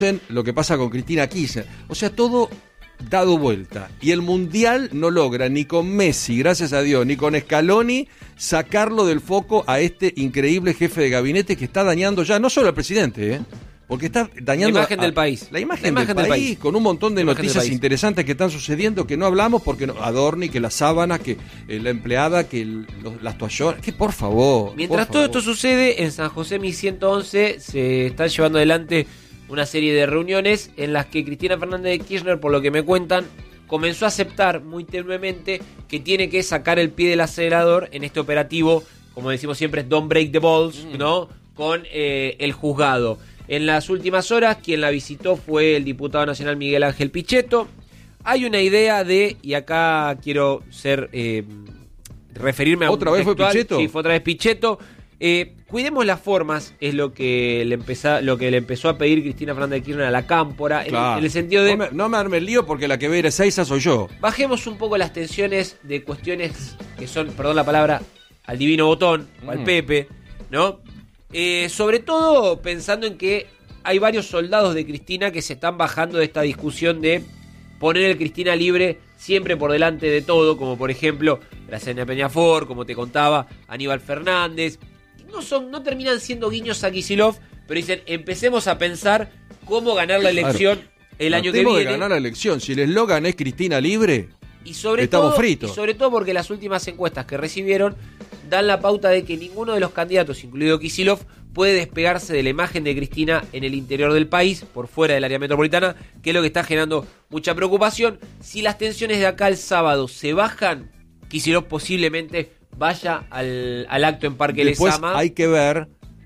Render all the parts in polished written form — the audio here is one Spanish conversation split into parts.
lo que pasa con Cristina Kirchner. O sea, todo dado vuelta. Y el Mundial no logra ni con Messi, gracias a Dios, ni con Scaloni sacarlo del foco a este increíble jefe de gabinete que está dañando ya, no solo al presidente, porque está dañando la imagen del país. La imagen del país, con un montón de noticias interesantes que están sucediendo que no hablamos porque Adorni, que las sábanas, que la empleada, que las toallonas, que por favor. Mientras todo esto sucede, en San José 1111 se están llevando adelante una serie de reuniones en las que Cristina Fernández de Kirchner, por lo que me cuentan, comenzó a aceptar muy tenuemente que tiene que sacar el pie del acelerador en este operativo, como decimos siempre, don't break the balls, ¿no? Con el juzgado. En las últimas horas, quien la visitó fue el diputado nacional Miguel Ángel Pichetto. Hay una idea de, y acá quiero referirme a ¿Otra vez fue Pichetto? Sí, fue otra vez Pichetto. Cuidemos las formas, es lo que le empezó a pedir Cristina Fernández de Kirchner a la cámpora, claro. en el sentido de... No me arme el lío porque la que ve a Seiza soy yo. Bajemos un poco las tensiones de cuestiones que son, perdón la palabra, al divino botón, o al Pepe, ¿no? Sobre todo pensando en que hay varios soldados de Cristina que se están bajando de esta discusión de poner el Cristina libre siempre por delante de todo, como por ejemplo Graciela Peñafort, como te contaba, Aníbal Fernández. No terminan siendo guiños a Kicillof, pero dicen, empecemos a pensar cómo ganar la elección el año que viene. De ganar la elección, si el eslogan es Cristina libre, estamos todo, fritos. Y sobre todo porque las últimas encuestas que recibieron dan la pauta de que ninguno de los candidatos, incluido Kicillof, puede despegarse de la imagen de Cristina en el interior del país, por fuera del área metropolitana, que es lo que está generando mucha preocupación. Si las tensiones de acá el sábado se bajan, Kicillof posiblemente vaya al acto en Parque Después Lezama. Hay que ver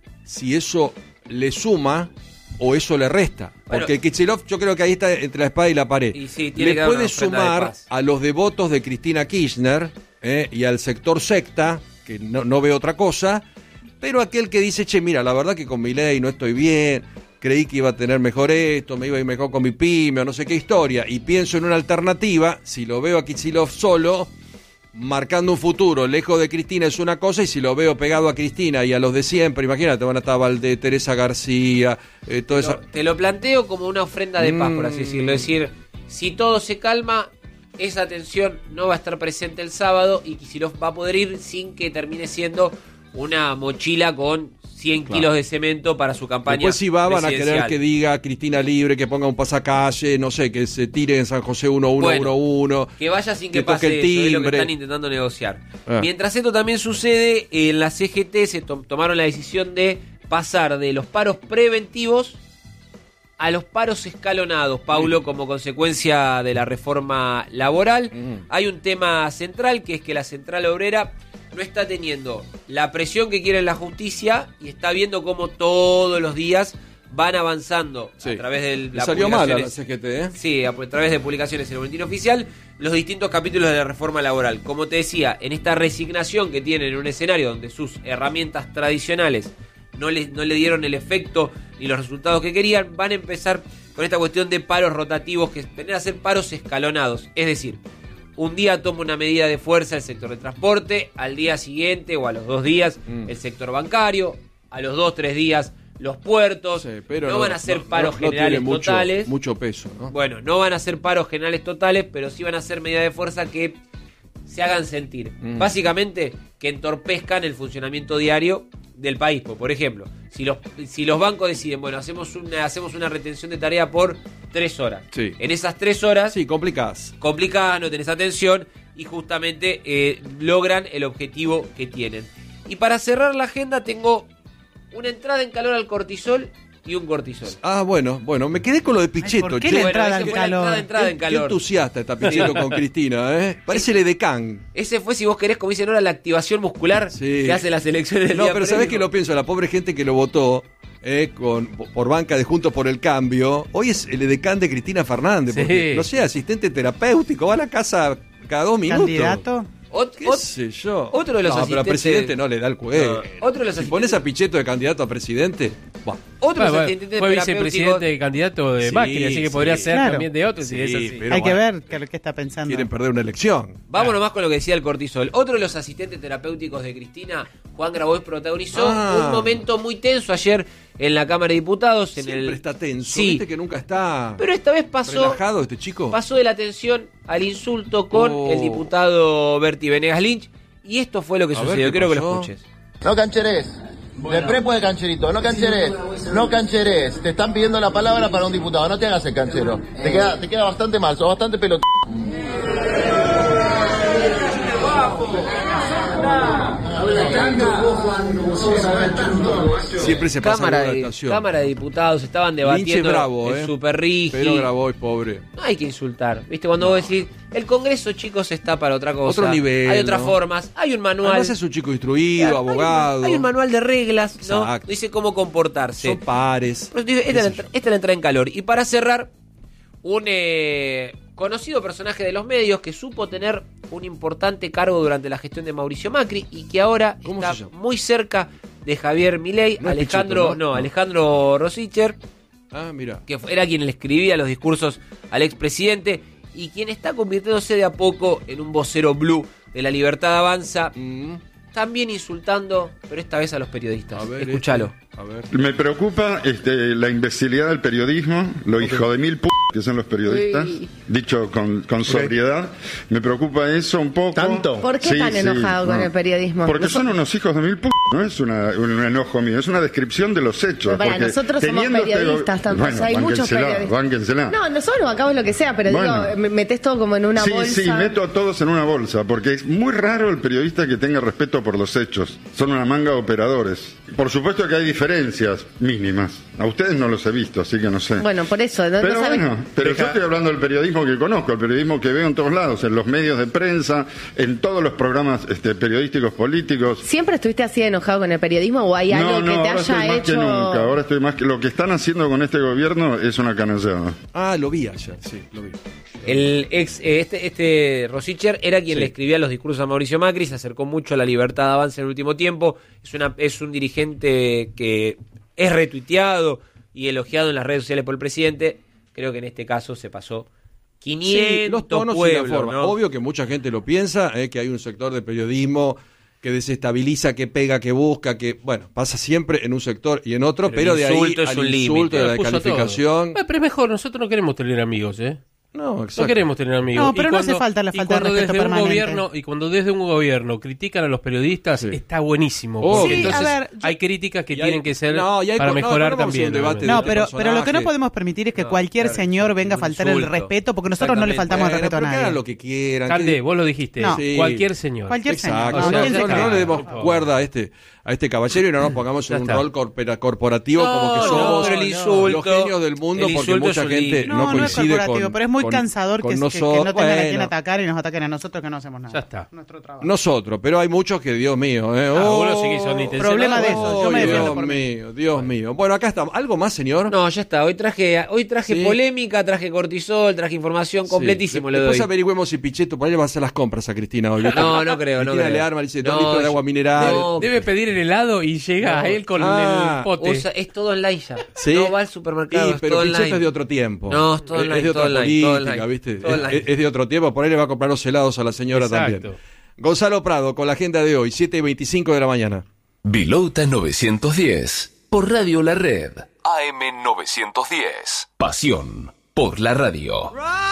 si eso le suma o eso le resta. Porque Kicillof, yo creo que ahí está entre la espada y la pared. Y sí, le puede sumar a los devotos de Cristina Kirchner y al sector secta, que no ve otra cosa, pero aquel que dice, che, mira, la verdad que con mi ley no estoy bien, creí que iba a tener mejor esto, me iba a ir mejor con mi pyme o no sé qué historia, y pienso en una alternativa, si lo veo a Kicillof solo, marcando un futuro lejos de Cristina es una cosa, y si lo veo pegado a Cristina y a los de siempre, imagínate, van a estar Valdés, Teresa García, todo eso. Te lo planteo como una ofrenda de paz, por así decirlo. Es decir, si todo se calma, esa tensión no va a estar presente el sábado y Kicillof va a poder ir sin que termine siendo una mochila con 100 kilos de cemento para su campaña. Después si van a querer que diga Cristina libre, que ponga un pasacalle, no sé, que se tire en San José 1111. Que vaya sin que pase eso, es lo que están intentando negociar. Mientras esto también sucede, en la CGT se tomaron la decisión de pasar de los paros preventivos a los paros escalonados, Paulo, como consecuencia de la reforma laboral. Hay un tema central, que es que la Central Obrera no está teniendo la presión que quiere la justicia y está viendo cómo todos los días van avanzando a través de la salió mal a la CGT, Sí, a través de publicaciones en el Boletín Oficial, los distintos capítulos de la reforma laboral. Como te decía, en esta resignación que tienen en un escenario donde sus herramientas tradicionales no le dieron el efecto ni los resultados que querían, van a empezar con esta cuestión de paros rotativos, que vendrán a ser paros escalonados. Es decir, un día toma una medida de fuerza el sector de transporte, al día siguiente o a los 2 días el sector bancario, a los 2-3 días los puertos. Pero no van a ser paros generales totales. Mucho peso, ¿no? Bueno, no van a ser paros generales totales, pero sí van a ser medidas de fuerza que se hagan sentir. Básicamente, que entorpezcan el funcionamiento diario del país. Por ejemplo, si los bancos deciden, bueno, hacemos una retención de tarea por 3 horas. Sí. En esas 3 horas... Sí, complicadas, no tenés atención y justamente logran el objetivo que tienen. Y para cerrar la agenda tengo una entrada en calor al cortisol y un cortisol. Bueno, me quedé con lo de Pichetto. ¿Por qué la entrada en calor? Qué entusiasta está Pichetto con Cristina, ¿eh? Parece el edecán. Ese fue, si vos querés, como dicen ahora, la activación muscular que hace las elecciones del día pero ¿sabés qué lo pienso? La pobre gente que lo votó por banca de Juntos por el Cambio, hoy es el edecán de Cristina Fernández, porque, no sé, asistente terapéutico, va a la casa cada 2 minutos. ¿Candidato? ¿Qué sé yo? Otro de los asistentes... pero al presidente no le da el cuello. Otro de los si pones a Pichetto de candidato a presidente... otros asistentes fue terapéuticos. vicepresidente candidato de Macri, así que podría ser también de otros. Si es así. Hay que ver qué está pensando. Quieren perder una elección. Vámonos más con lo que decía el cortisol. Otro de los asistentes terapéuticos de Cristina, Juan Grabois, protagonizó un momento muy tenso ayer en la Cámara de Diputados. Siempre está tenso. Sí. Viste que nunca está Pero esta vez relajado este chico. pasó de la tensión al insulto con el diputado Berti Venegas Lynch. Y esto fue lo que sucedió. Quiero que lo escuches. No cancheres. De prepo de cancherito. No cancheres. No cancheres. Te están pidiendo la palabra para un diputado. No te hagas el canchero. Te queda bastante mal. Sos bastante pelotudo. Siempre se pasa Cámara una de estación. Cámara de Diputados estaban debatiendo Lynch es bravo, el Super Rigi. Pero Grabois, pobre. No hay que insultar. ¿Viste? Cuando vos decís, el Congreso, chicos, está para otra cosa. Otro nivel, hay otras ¿no? formas. Hay un manual. Además es un chico instruido, abogado. Hay un manual de reglas, ¿no? Exacto. Dice cómo comportarse. Son pares. Por eso digo, esta es la entrada en calor. Y para cerrar, un conocido personaje de los medios que supo tener un importante cargo durante la gestión de Mauricio Macri y que ahora ¿Cómo está se llama? muy cerca de Javier Milei, No es Pichetto, ¿no? Alejandro Rosicher, Ah, mira. que era quien le escribía los discursos al expresidente y quien está convirtiéndose de a poco en un vocero blue de La Libertad Avanza, también insultando, pero esta vez a los periodistas. A ver, Escúchalo. A ver. Me preocupa la imbecilidad del periodismo, lo hijo de mil que son los periodistas, dicho con sobriedad. Me preocupa eso un poco. ¿Tanto? ¿Por qué tan enojado con el periodismo? Porque son unos hijos de mil no es un enojo mío, es una descripción de los hechos. Pero para porque nosotros somos teniendo periodistas, tampoco. Hay muchos periodistas. Bánquensela. No, nosotros bancamos lo que sea, pero digo, metés todo como en una bolsa. Sí, meto a todos en una bolsa, porque es muy raro el periodista que tenga respeto por los hechos. Son una manga de operadores. Por supuesto que hay diferencias mínimas. A ustedes no los he visto, así que no sé. Bueno, por eso. No, Pero no sabes... bueno, yo estoy hablando del periodismo que conozco, el periodismo que veo en todos lados, en los medios de prensa, en todos los programas periodísticos políticos. ¿Siempre estuviste así enojado con el periodismo o hay algo que te ahora haya estoy más hecho? que nunca. Ahora estoy más que... Lo que están haciendo con este gobierno es una canallada. Ah, lo vi ayer, sí, lo vi. El ex, Rosicher era quien le escribía los discursos a Mauricio Macri, se acercó mucho a La Libertad Avanza en el último tiempo, es un dirigente que es retuiteado y elogiado en las redes sociales por el presidente. Creo que en este caso se pasó 500 los tonos pueblos, y la forma. ¿no? Obvio que mucha gente lo piensa, que hay un sector de periodismo que desestabiliza, que pega, que busca, que, bueno, pasa siempre en un sector y en otro, pero de ahí insulto es al un insulto, límite. de la Puso descalificación. todo. Pero es mejor, nosotros no queremos tener amigos, ¿eh? No, No exacto. queremos tener amigos. No, pero no hace falta la falta de respeto permanente. Y cuando desde un gobierno critican a los periodistas, Sí. está buenísimo. Oh, Porque sí, entonces a ver, hay críticas que Y hay- tienen que ser no, y hay para no, mejorar no vamos a también. un debate obviamente. de No, pero lo que no personaje. podemos permitir es que No, cualquier claro, señor venga a un faltar el insulto. respeto, porque nosotros no le Exactamente. faltamos el Bueno, respeto a pero que hagan nadie. lo que quieran. Cande, vos lo dijiste. No. Sí. Cualquier señor. Cualquier señor. Exacto. No, No, ya está. no le demos Por favor. cuerda a este caballero y no nos pongamos Ya en un está. rol corporativo como que No, somos pero el insulto- los genios del mundo, el porque insulto mucha es un gente límite. no No, no es coincide corporativo, con, pero es muy con- cansador con que no nosotros. tengan a quien Bueno, atacar y nos ataquen a nosotros que no hacemos nada. Ya está. Nuestro trabajo. nosotros, pero hay muchos que, Dios mío, algunos sí que son intencionados. Problema de eso, yo me defiendo Dios por mí. mío, Dios mío. Bueno, acá estamos. ¿Algo más, señor? No, ya está. Hoy traje Sí. polémica, traje cortisol, traje información, completísimo le doy. Después averigüemos si Pichetto por ahí le va a hacer las compras a Cristina hoy. No, no creo, no Cristina creo. le arma, le dice, No, 2 litros de agua mineral. no. Debe pedir el helado y llega a él con el pote. Es todo online ya. ¿Sí? No va al supermercado, Sí, es pero todo Pichetto online. es de otro tiempo. No, es todo online, Es de otra todo online, todo política, online, ¿viste? todo online. Es de otro tiempo. Por ahí le va a comprar los helados a la señora Exacto. también. Gonzalo Prado, con la agenda de hoy, 7:25 de la mañana. Vilota 910, por Radio La Red. AM 910. Pasión por la radio.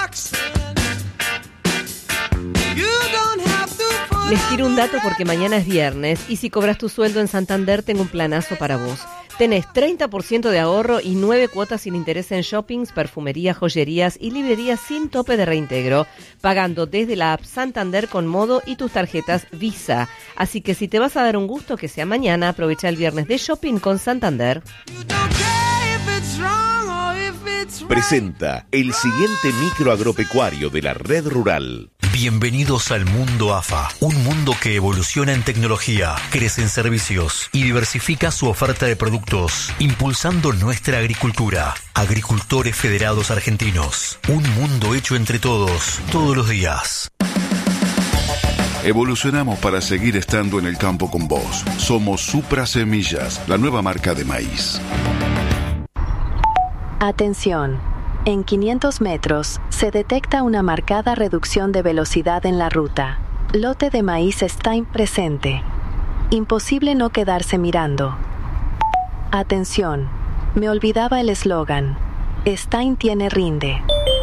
Les tiro un dato porque mañana es viernes y si cobras tu sueldo en Santander tengo un planazo para vos. Tenés 30% de ahorro y 9 cuotas sin interés en shoppings, perfumerías, joyerías y librerías sin tope de reintegro, pagando desde la app Santander con Modo y tus tarjetas Visa. Así que si te vas a dar un gusto que sea mañana, aprovecha el viernes de shopping con Santander. Presenta el siguiente micro agropecuario de la red rural. Bienvenidos al mundo AFA, un mundo que evoluciona en tecnología, crece en servicios y diversifica su oferta de productos, impulsando nuestra agricultura. Agricultores Federados Argentinos, un mundo hecho entre todos, todos los días. Evolucionamos para seguir estando en el campo con vos. Somos Supra Semillas, la nueva marca de maíz. Atención. En 500 metros se detecta una marcada reducción de velocidad en la ruta. Lote de maíz Stein presente. Imposible no quedarse mirando. Atención. Me olvidaba el eslogan. Stein tiene rinde.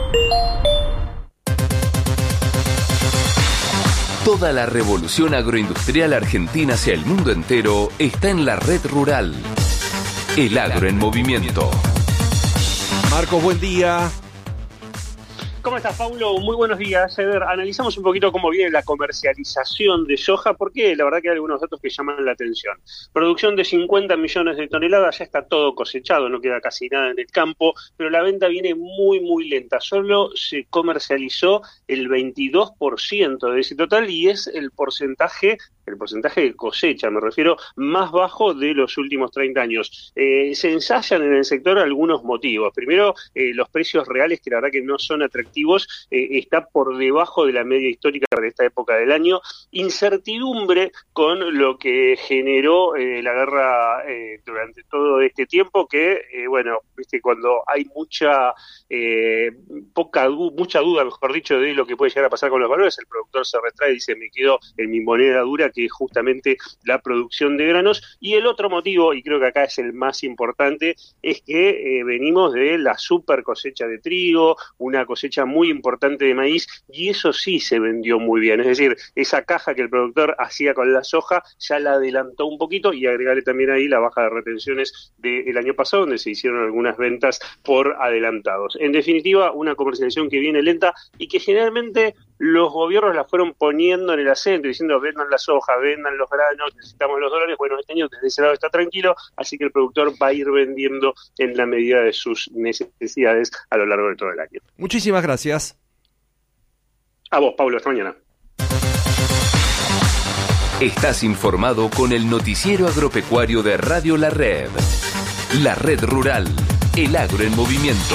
Toda la revolución agroindustrial argentina hacia el mundo entero está en la red rural. El agro en movimiento. Marcos, buen día. ¿Cómo estás, Paulo? Muy buenos días. Analizamos un poquito cómo viene la comercialización de soja, porque la verdad que hay algunos datos que llaman la atención. Producción de 50 millones de toneladas, ya está todo cosechado, no queda casi nada en el campo, pero la venta viene muy, muy lenta. Solo se comercializó el 22% de ese total y es el porcentaje de cosecha, me refiero, más bajo de los últimos 30 años. Se ensayan en el sector algunos motivos. Primero, los precios reales, que la verdad que no son atractivos, está por debajo de la media histórica para esta época del año. Incertidumbre con lo que generó la guerra durante todo este tiempo, que, viste, cuando hay mucha duda, mejor dicho, de lo que puede llegar a pasar con los valores, el productor se retrae y dice, me quedo en mi moneda dura, que es justamente la producción de granos. Y el otro motivo, y creo que acá es el más importante, es que venimos de la super cosecha de trigo, una cosecha muy importante de maíz, y eso sí se vendió muy bien. Es decir, esa caja que el productor hacía con la soja ya la adelantó un poquito, y agregarle también ahí la baja de retenciones del año pasado, donde se hicieron algunas ventas por adelantados. En definitiva, una comercialización que viene lenta y que generalmente los gobiernos la fueron poniendo en el acento, diciendo vendan la soja, vendan los granos, necesitamos los dólares. Bueno, este año desde ese lado está tranquilo, así que el productor va a ir vendiendo en la medida de sus necesidades a lo largo de todo el año. Muchísimas gracias. A vos, Pablo, hasta mañana. Estás informado con el noticiero agropecuario de Radio La Red. La Red Rural, el agro en movimiento.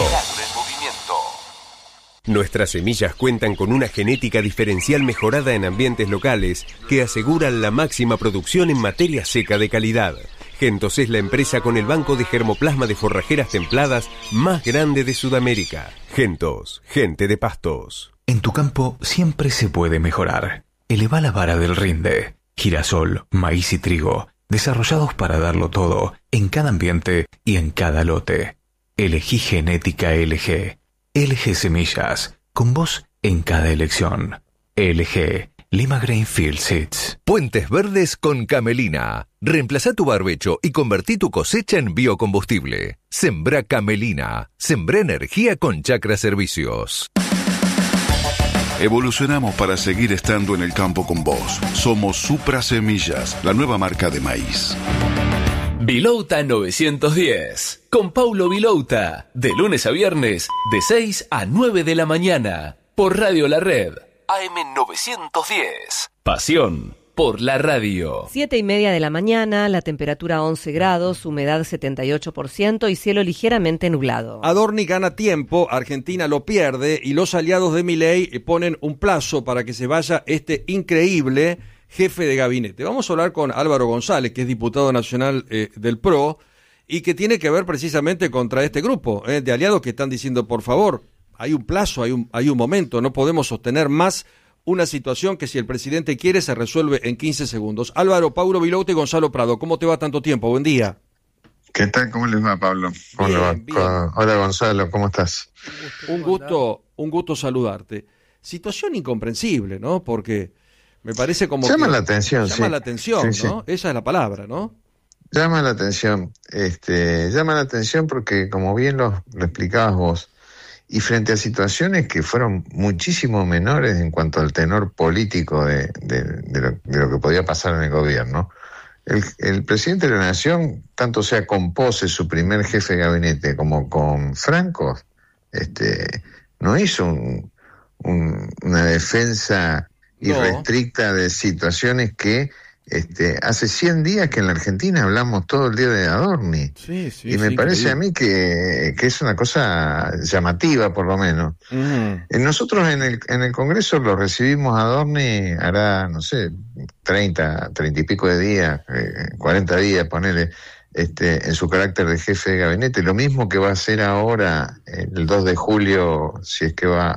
Nuestras semillas cuentan con una genética diferencial mejorada en ambientes locales que aseguran la máxima producción en materia seca de calidad. Gentos es la empresa con el banco de germoplasma de forrajeras templadas más grande de Sudamérica. Gentos, gente de pastos. En tu campo siempre se puede mejorar. Eleva la vara del rinde. Girasol, maíz y trigo, desarrollados para darlo todo, en cada ambiente y en cada lote. Elegí genética LG. LG Semillas, con vos en cada elección. LG, Lima Grainfield Seeds. Puentes Verdes con Camelina. Reemplazá tu barbecho y convertí tu cosecha en biocombustible. Sembrá Camelina. Sembrá energía con Chacra Servicios. Evolucionamos para seguir estando en el campo con vos. Somos Supra Semillas, la nueva marca de maíz. Vilouta 910, con Paulo Vilouta, de lunes a viernes, de 6 a 9 de la mañana, por Radio La Red, AM 910. Pasión por la radio. 7:30 de la mañana, la temperatura 11 grados, humedad 78% y cielo ligeramente nublado. Adorni gana tiempo, Argentina lo pierde y los aliados de Milei ponen un plazo para que se vaya este increíble jefe de gabinete. Vamos a hablar con Álvaro González, que es diputado nacional del PRO y que tiene que ver precisamente contra este grupo de aliados que están diciendo, por favor, hay un plazo, hay un momento, no podemos sostener más una situación que si el presidente quiere se resuelve en 15 segundos. Álvaro, Paulo Vilouta y Gonzalo Prado, ¿cómo te va tanto tiempo? Buen día. ¿Qué tal? ¿Cómo les va, Pablo? ¿Cómo le va? Bien. Hola, Gonzalo, ¿cómo estás? Un gusto saludarte. Situación incomprensible, ¿no? Porque me parece como llama la atención, llama la atención, sí, ¿no? Sí. Esa es la palabra, ¿no? Llama la atención. Llama la atención porque, como bien lo explicabas vos, y frente a situaciones que fueron muchísimo menores en cuanto al tenor político de lo que podía pasar en el gobierno, el presidente de la Nación, tanto sea con Pose, su primer jefe de gabinete, como con Franco, no hizo una defensa irrestricta de situaciones que hace 100 días que en la Argentina hablamos todo el día de Adorni. Sí, y me parece a mí que es una cosa llamativa, por lo menos. Nosotros en el Congreso lo recibimos a Adorni, hará, no sé, 30 y pico de días, 40 días, ponele. en su carácter de jefe de gabinete, lo mismo que va a hacer ahora el 2 de julio, si es que va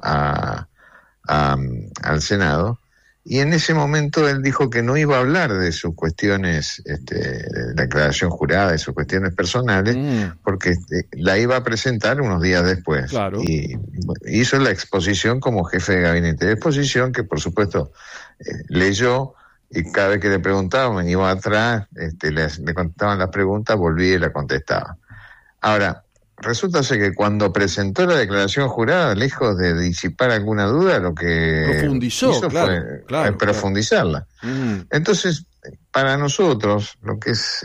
al Senado. Y en ese momento él dijo que no iba a hablar de sus cuestiones, de la declaración jurada, de sus cuestiones personales, porque la iba a presentar unos días después. Claro. Y hizo la exposición como jefe de gabinete. De exposición que, por supuesto, leyó, y cada vez que le preguntaban, iba atrás, le contestaban las preguntas, volvía y la contestaba. Ahora, resulta ser que cuando presentó la declaración jurada, lejos de disipar alguna duda, lo que profundizó, hizo fue profundizarla. Entonces, para nosotros, lo que es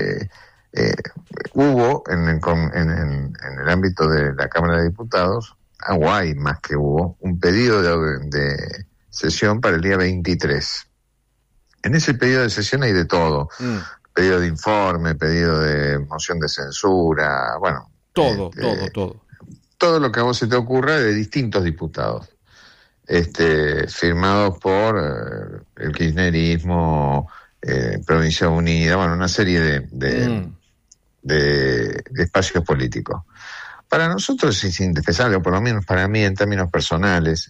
hubo en el ámbito de la Cámara de Diputados, hay más que hubo, un pedido de sesión para el día 23. En ese pedido de sesión hay de todo. Pedido de informe, pedido de moción de censura, bueno, todo. Todo lo que a vos se te ocurra de distintos diputados, firmados por el kirchnerismo, Provincia Unida, bueno, una serie de espacios políticos. Para nosotros es indispensable, o por lo menos para mí en términos personales,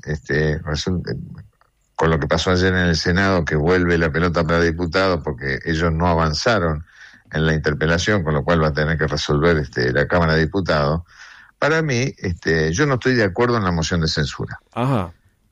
con lo que pasó ayer en el Senado, que vuelve la pelota para diputados porque ellos no avanzaron en la interpelación, con lo cual va a tener que resolver la Cámara de Diputados. Para mí, yo no estoy de acuerdo en la moción de censura. Ajá.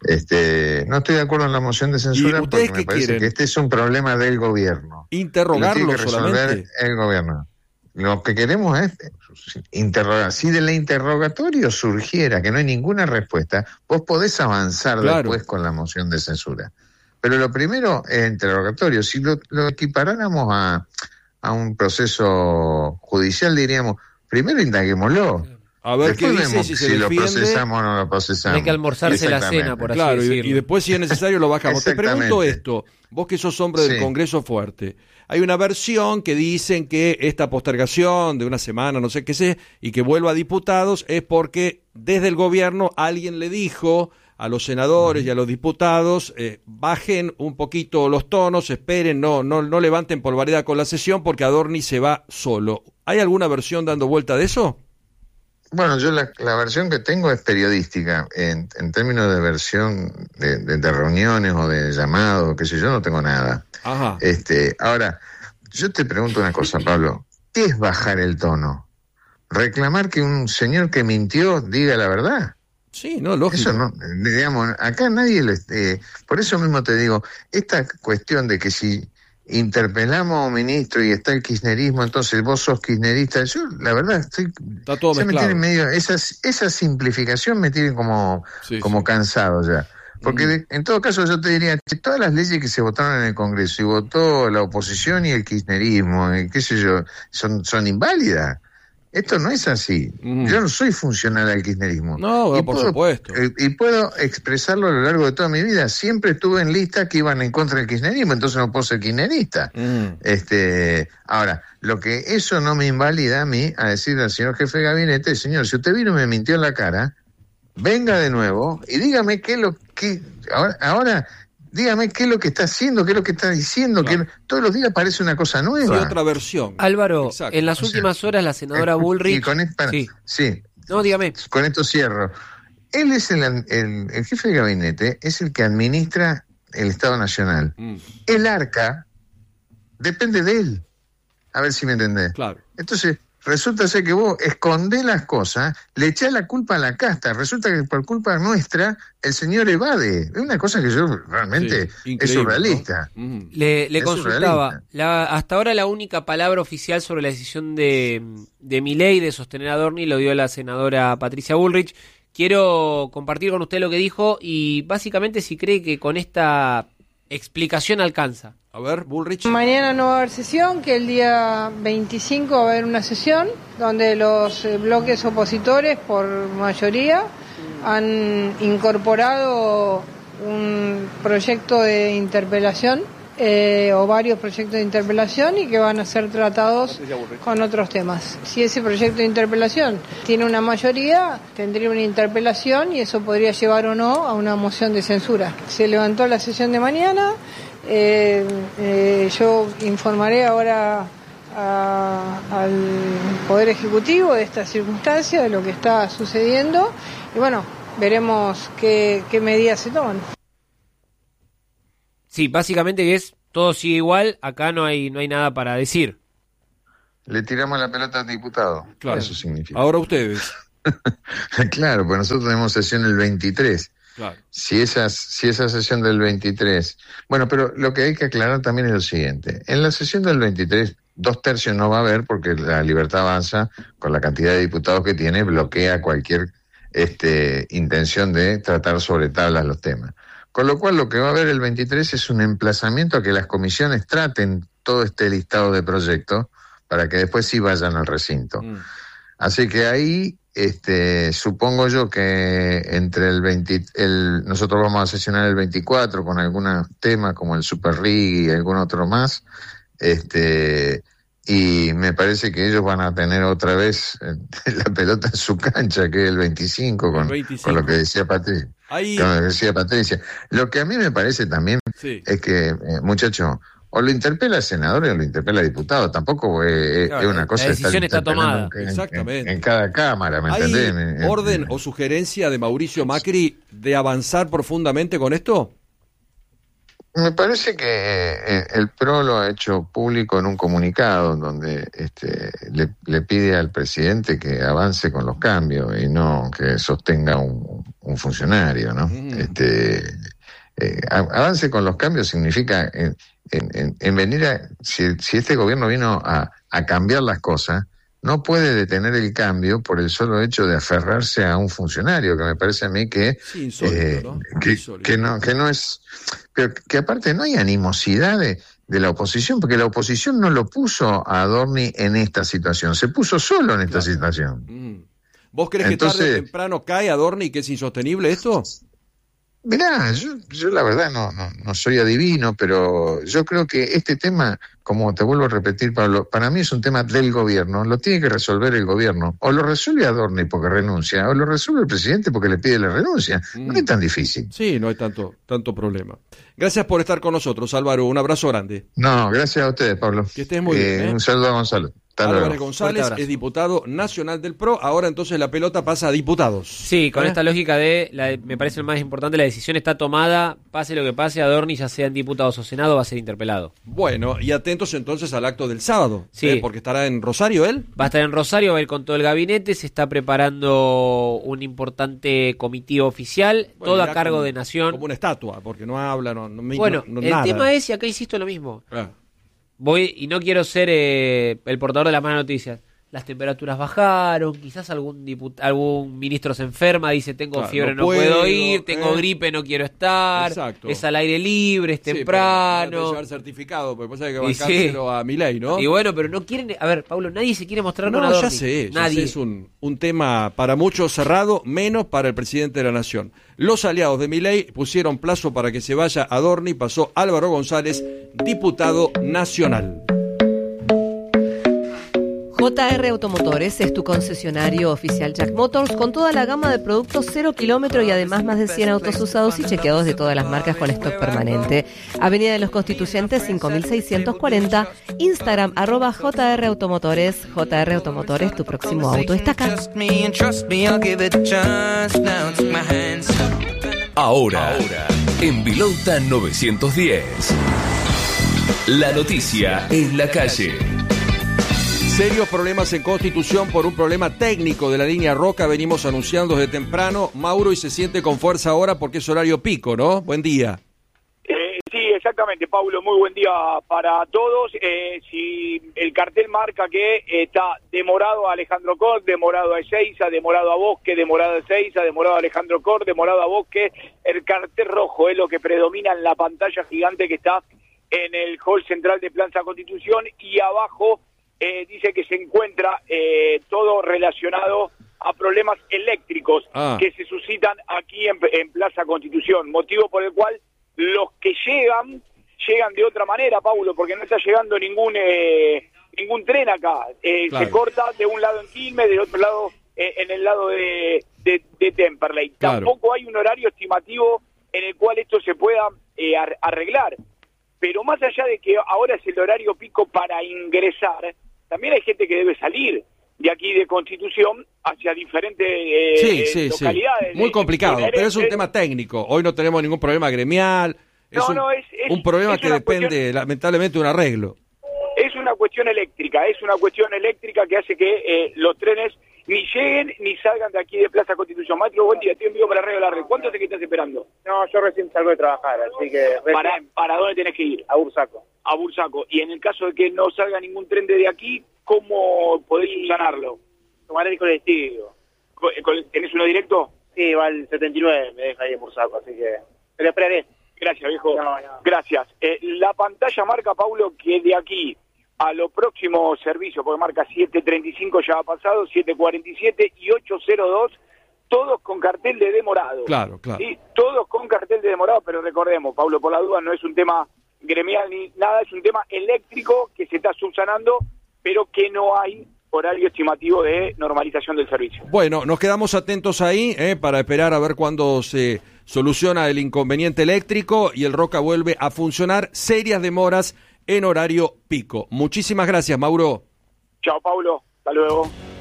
No estoy de acuerdo en la moción de censura porque me parece que este es un problema del gobierno. ¿Interrogarlo que resolver solamente? El gobierno. Lo que queremos es interrogar. Si del interrogatorio surgiera que no hay ninguna respuesta, vos podés avanzar después con la moción de censura. Pero lo primero es el interrogatorio. Si lo equiparáramos a un proceso judicial, diríamos, primero indaguémoslo. A ver después qué dice, vemos si lo procesamos o no lo procesamos. Hay que almorzarse la cena, por así decirlo. Y después, si es necesario, lo bajamos. Te pregunto esto, vos que sos hombre del Congreso fuerte, hay una versión que dicen que esta postergación de una semana, no sé qué sé, y que vuelva a diputados, es porque desde el gobierno alguien le dijo a los senadores y a los diputados, bajen un poquito los tonos, esperen, no levanten polvareda con la sesión porque Adorni se va solo. ¿Hay alguna versión dando vuelta de eso? Bueno, yo la versión que tengo es periodística. En términos de versión de reuniones o de llamados, qué sé yo, no tengo nada. Ajá. Ahora, yo te pregunto una cosa, Pablo. ¿Qué es bajar el tono? ¿Reclamar que un señor que mintió diga la verdad? Sí, no, lógico. Eso no, digamos, acá nadie por eso mismo te digo, esta cuestión de que si interpelamos a un ministro y está el kirchnerismo, entonces vos sos kirchnerista, yo la verdad está todo mezclado. Me tiene medio, esa simplificación me tiene como cansado ya. Porque en todo caso yo te diría, todas las leyes que se votaron en el Congreso y votó la oposición y el kirchnerismo, y qué sé yo, son inválidas. Esto no es así. Yo no soy funcional al kirchnerismo. No, por supuesto. Y puedo expresarlo a lo largo de toda mi vida. Siempre estuve en listas que iban en contra del kirchnerismo, entonces no puedo ser kirchnerista. Ahora, lo que eso no me invalida a mí a decirle al señor jefe de gabinete, señor, si usted vino y me mintió en la cara, venga de nuevo y dígame qué es lo que... Ahora dígame qué es lo que está haciendo, qué es lo que está diciendo, que todos los días parece una cosa nueva. Sí, otra versión. Álvaro, en las últimas horas la senadora Bullrich... Sí. No, dígame. Con esto cierro. Él es el jefe de gabinete, es el que administra el Estado Nacional. El arca depende de él. A ver si me entendés. Claro. Entonces, resulta ser que vos escondés las cosas, le echás la culpa a la casta, resulta que por culpa nuestra el señor evade. Es una cosa que yo realmente es surrealista. ¿No? Le consultaba, hasta ahora la única palabra oficial sobre la decisión de Milei de sostener a Adorni lo dio la senadora Patricia Bullrich. Quiero compartir con usted lo que dijo y básicamente si cree que con esta explicación alcanza. A ver, Bullrich. Mañana no va a haber sesión, que el día 25 va a haber una sesión donde los bloques opositores, por mayoría, han incorporado un proyecto de interpelación o varios proyectos de interpelación y que van a ser tratados con otros temas. Si ese proyecto de interpelación tiene una mayoría, tendría una interpelación y eso podría llevar o no a una moción de censura. Se levantó la sesión de mañana. Yo informaré ahora al Poder Ejecutivo de esta circunstancia, de lo que está sucediendo, y bueno, veremos qué medidas se toman. Sí, básicamente que es todo sigue igual, acá no hay nada para decir. Le tiramos la pelota al diputado. Claro. Eso significa. Ahora ustedes. Claro, pues nosotros tenemos sesión el 23. Claro. Si esa sesión del 23... Bueno, pero lo que hay que aclarar también es lo siguiente. En la sesión del 23, 2/3 no va a haber porque la Libertad Avanza, con la cantidad de diputados que tiene, bloquea cualquier intención de tratar sobre tablas los temas. Con lo cual, lo que va a haber el 23 es un emplazamiento a que las comisiones traten todo este listado de proyectos para que después sí vayan al recinto. Así que ahí... supongo yo que entre nosotros vamos a sesionar el 24 con algunos temas como el Super Rig y algún otro más, y me parece que ellos van a tener otra vez la pelota en su cancha, que es el 25, con lo que decía Patricia. Lo que a mí me parece también es que, muchacho, o lo interpela el senador o lo interpela el diputado. Tampoco es una cosa... La decisión está tomada. Exactamente. En cada cámara, ¿me entendés? ¿Hay orden o sugerencia de Mauricio Macri de avanzar profundamente con esto? Me parece que el PRO lo ha hecho público en un comunicado donde le pide al presidente que avance con los cambios y no que sostenga un funcionario, ¿no? Avance con los cambios significa en venir a... Si este gobierno vino a cambiar las cosas, no puede detener el cambio por el solo hecho de aferrarse a un funcionario, que me parece a mí que insólito, ¿no? que no es... Pero que aparte no hay animosidad de la oposición, porque la oposición no lo puso a Adorni en esta situación, se puso solo en esta situación. ¿Vos crees que tarde o temprano cae Adorni, que es insostenible esto? Mirá, yo la verdad no soy adivino, pero yo creo que este tema, como te vuelvo a repetir, Pablo, para mí es un tema del gobierno, lo tiene que resolver el gobierno. O lo resuelve Adorni porque renuncia, o lo resuelve el presidente porque le pide la renuncia. No es tan difícil. Sí, no hay tanto problema. Gracias por estar con nosotros, Álvaro. Un abrazo grande. No, gracias a ustedes, Pablo. Que estés muy bien. Un saludo a Gonzalo. Álvarez González es diputado nacional del PRO. Ahora entonces la pelota pasa a diputados. Sí, con esta lógica me parece lo más importante, la decisión está tomada, pase lo que pase, Adorni, ya sea en diputados o senado, va a ser interpelado. Bueno, y atentos entonces al acto del sábado, sí. Porque estará en Rosario él. Va a estar en Rosario, va a ir con todo el gabinete, se está preparando un importante comitiva oficial, todo a cargo de Nación. Como una estatua, porque no habla, el nada. tema es, y acá insisto lo mismo, voy y no quiero ser el portador de las malas noticias. Las temperaturas bajaron, quizás algún ministro se enferma, dice tengo fiebre, no puedo ir, tengo gripe, no quiero estar. Exacto. Es al aire libre, es temprano. Llevar certificado, porque pasa que bancárselo a Milei, ¿no? Y bueno, pero no quieren, a ver, Pablo, nadie se quiere mostrar con Adorni. Ya sé, es un tema para muchos cerrado, menos para el presidente de la Nación. Los aliados de Milei pusieron plazo para que se vaya Adorni, pasó Álvaro González, diputado nacional. JR Automotores es tu concesionario oficial Jack Motors con toda la gama de productos 0 kilómetro y además más de 100 autos usados y chequeados de todas las marcas con stock permanente. Avenida de los Constituyentes 5640, Instagram @JR Automotores. JR Automotores, tu próximo auto está acá. Ahora, en Vilauta 910, la noticia en la calle. Serios problemas en Constitución por un problema técnico de la línea Roca. Venimos anunciando desde temprano, Mauro, y se siente con fuerza ahora porque es horario pico, ¿no? Buen día. Sí, exactamente, Pablo. Muy buen día para todos. Si el cartel marca que está demorado a Alejandro Cor, demorado a Ezeiza, demorado a Bosque, demorado a Ezeiza, demorado a Alejandro Cor, demorado a Bosque, el cartel rojo es lo que predomina en la pantalla gigante que está en el hall central de Plaza Constitución, y abajo dice que se encuentra todo relacionado a problemas eléctricos que se suscitan aquí en Plaza Constitución, motivo por el cual los que llegan de otra manera, Paulo, porque no está llegando ningún tren acá. Claro. Se corta de un lado en Quilmes, del otro lado en el lado de Temperley. Claro. Tampoco hay un horario estimativo en el cual esto se pueda arreglar. Pero más allá de que ahora es el horario pico para ingresar, también hay gente que debe salir de aquí de Constitución hacia diferentes localidades. Muy complicado, pero es un tema técnico. Hoy no tenemos ningún problema gremial. Es un problema que depende, lamentablemente, de un arreglo. Es una cuestión eléctrica, que hace que los trenes ni lleguen ni salgan de aquí de Plaza Constitución. Maestro, buen día, estoy en vivo para Radio La Red. ¿Cuánto es que estás esperando? No, yo recién salgo de trabajar, así que... ¿Para dónde tenés que ir? A Bursaco. A Bursaco. Y en el caso de que no salga ningún tren desde aquí, ¿cómo podés subsanarlo? Tomaré el colectivo. ¿Tenés uno directo? Sí, va al 79, me deja ahí en Bursaco, así que... Me lo esperaré. Gracias, viejo. No. Gracias. La pantalla marca, Paulo, que de aquí a los próximos servicios, porque marca 7:35 ya ha pasado, 7:47 y 8:02, todos con cartel de demorado. Claro. ¿Sí? Todos con cartel de demorado, pero recordemos, Paulo, por la duda, no es un tema gremial ni nada, es un tema eléctrico que se está subsanando, pero que no hay horario estimativo de normalización del servicio. Bueno, nos quedamos atentos ahí para esperar a ver cuándo se soluciona el inconveniente eléctrico y el Roca vuelve a funcionar. Serias demoras en horario pico. Muchísimas gracias, Mauro. Chao, Paulo. Hasta luego.